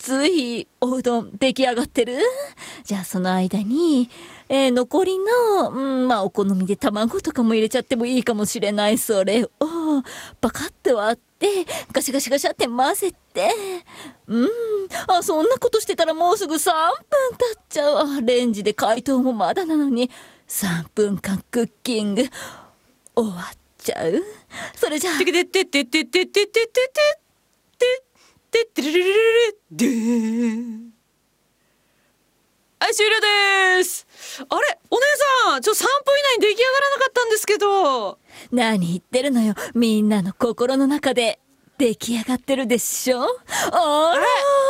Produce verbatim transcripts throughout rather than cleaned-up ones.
熱いおうどん出来上がってる？じゃあその間に、えー、残りの、うん、まあお好みで卵とかも入れちゃってもいいかもしれない。それをパカッと割ってガシャガシャガシャって混ぜて、うん、あ、そんなことしてたらもうすぐさんぷん経っちゃう。あ、レンジで解凍もまだなのにさんぷんかんクッキング終わっちゃう。それじゃあ、 てけてってってってってってってってってってれれれれれでーん。はい、終了です。あれ、お姉さん、ちょさんぷん以内に出来上がらなかったんですけど。 何言ってるのよ。みんなの心の中で出来上がってるでしょ。あら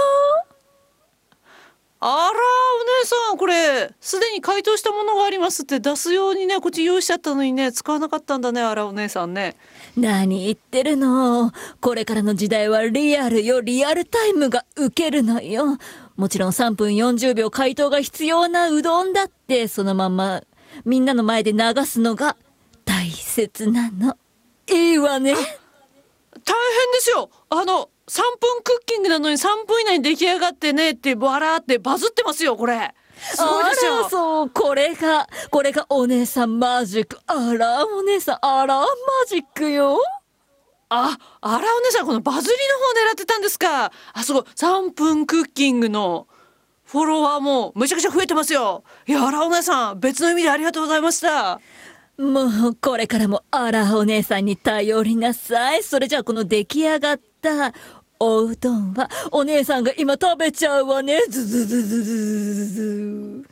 あら、お姉さん、これすでに解凍したものがありますって出すようにね、こっち用意しちゃったのにね、使わなかったんだね。あら、お姉さんね。 何言ってるの。これからの時代はリアルよ。リアルタイムが受けるのよ。もちろんさんぷんよんじゅうびょう解凍が必要なうどんだってそのままみんなの前で流すのが大切なの。いいわね。 大変ですよ。あのさんぷんクッキングなのにさんぷん以内に出来上がってねってバラってバズってますよ。これすごいですよ。 あら、そう、これがこれがお姉さんマジック。あらお姉さん、あらマジックよ。 あ、あらお姉さん、このバズりの方狙ってたんですか。あ、すごい。さんぷんクッキングのフォロワーもむちゃくちゃ増えてますよ。いや、あらお姉さん、別の意味でありがとうございました。 もうこれからもあらお姉さんに頼りなさい。それじゃあこの出来上がったおうどんはお姉さんが今食べちゃうわね。ズズズズズズズ。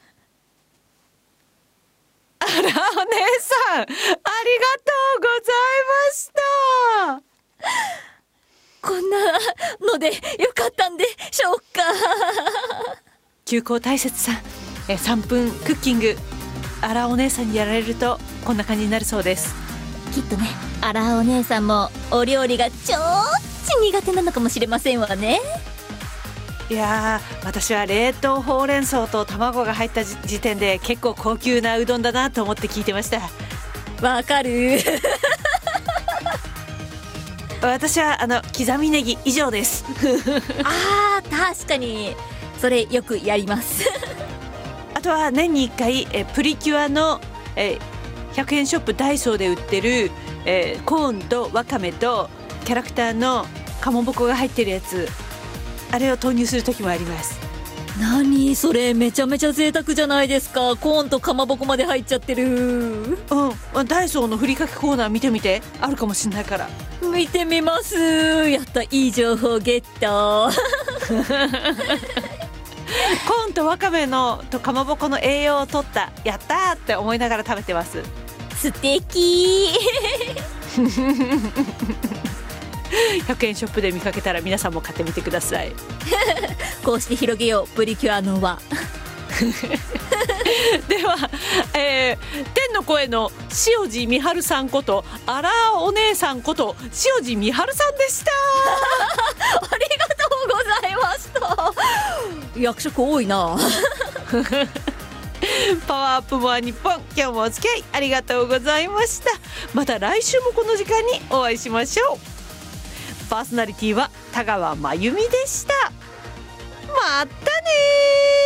あらお姉さん、ありがとうございました。 こんなのでよかったんでしょうか。 休校大切さん、えさんぷんクッキング、あらお姉さんにやられるとこんな感じになるそうです。 きっとね、あらお姉さんもお料理がちょっち苦手なのかもしれませんわね。 いやー、私は冷凍ほうれん草と卵が入った時点で結構高級なうどんだなと思って聞いてました。 わかる。 私はあの刻みネギ以上です。 あー、確かにそれよくやります。 あとは年にいっかいえプリキュアのえひゃくえんショップダイソーで売ってるえコーンとわかめとキャラクターのかまぼこが入ってるやつ、あれを投入する時もあります。 何それ、めちゃめちゃ贅沢じゃないですか。コーンとかまぼこまで入っちゃってる。 うん、ダイソーのふりかけコーナー見てみて、あるかもしれないから。 見てみます。やった、いい情報ゲット。 コーンとわかめのとかまぼこの栄養を取った、やったーって思いながら食べてます。 素敵。 ひゃくえんショップで見かけたら皆さんも買ってみてください。 こうして広げようプリキュアの輪。 では、えー、天の声の塩地美春さんことあらお姉さんこと塩地美春さんでした。 ありがとうございました。役職多いな。 パワーアップモア日本、今日もお付き合いありがとうございました。また来週もこの時間にお会いしましょう。パーソナリティは田川真由美でした。またねー。